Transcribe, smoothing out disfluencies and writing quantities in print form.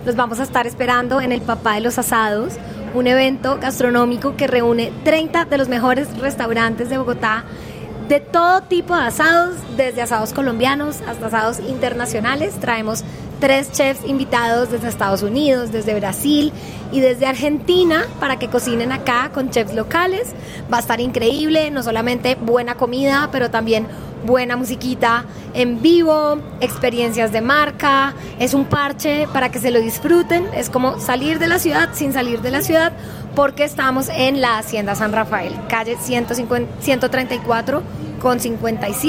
Los vamos a estar esperando en el Papá de los Asados, un evento gastronómico que reúne 30 de los mejores restaurantes de Bogotá, de todo tipo de asados, desde asados colombianos hasta asados internacionales. Traemos 3 chefs invitados desde Estados Unidos, desde Brasil y desde Argentina para que cocinen acá con chefs locales. Va a estar increíble, no solamente buena comida, pero también buena musiquita en vivo, experiencias de marca. Es un parche para que se lo disfruten. Es como salir de la ciudad sin salir de la ciudad, porque estamos en la Hacienda San Rafael, calle 134 con 57.